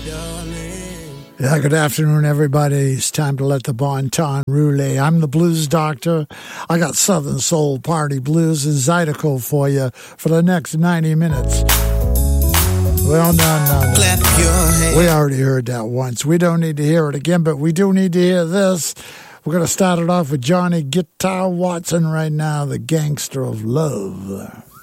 Yeah, good afternoon, everybody. It's time to let the bon ton roule. I'm the Blues Doctor. I got Southern Soul Party Blues and Zydeco for you for the next 90 minutes. Well, no. Clap your hands. We already heard that once. We don't need to hear it again, but we do need to hear this. We're going to start it off with Johnny Guitar Watson right now, the Gangster of Love.